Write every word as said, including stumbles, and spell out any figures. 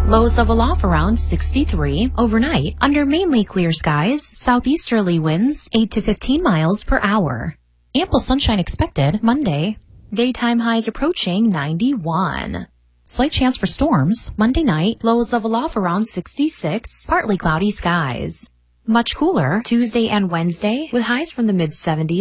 Lows of aloft around sixty-three. Overnight, under mainly clear skies, southeasterly winds eight to fifteen miles per hour. Ample sunshine expected Monday. Daytime highs approaching ninety-one. Slight chance for storms Monday night. Lows of aloft around sixty-six. Partly cloudy skies. Much cooler Tuesday and Wednesday with highs from the mid seventies.